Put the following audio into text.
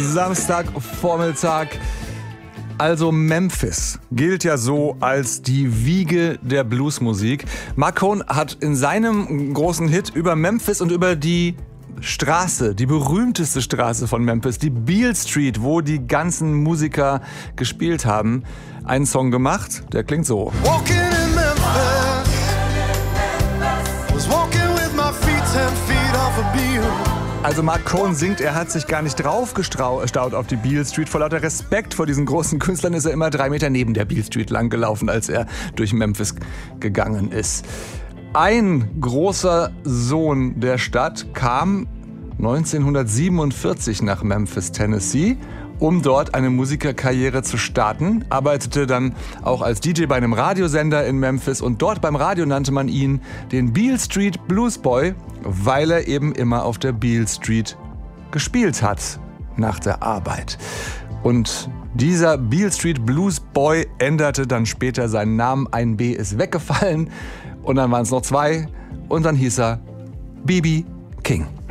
Samstagvormittag. Also Memphis gilt ja so als die Wiege der Bluesmusik. Marc Cohn hat in seinem großen Hit über Memphis und über die Straße, die berühmteste Straße von Memphis, die Beale Street, wo die ganzen Musiker gespielt haben, einen Song gemacht, der klingt so. Walking in Memphis, was walking with my feet 10 feet off a Beale. Also Marc Cohn singt, er hat sich gar nicht draufgestaut auf die Beale Street. Vor lauter Respekt vor diesen großen Künstlern ist er immer 3 Meter neben der Beale Street lang gelaufen, als er durch Memphis gegangen ist. Ein großer Sohn der Stadt kam 1947 nach Memphis, Tennessee, um dort eine Musikerkarriere zu starten, arbeitete dann auch als DJ bei einem Radiosender in Memphis und dort beim Radio nannte man ihn den Beale Street Blues Boy, weil er eben immer auf der Beale Street gespielt hat nach der Arbeit. Und dieser Beale Street Blues Boy änderte dann später seinen Namen, ein B ist weggefallen und dann waren es noch 2 und dann hieß er B.B. King.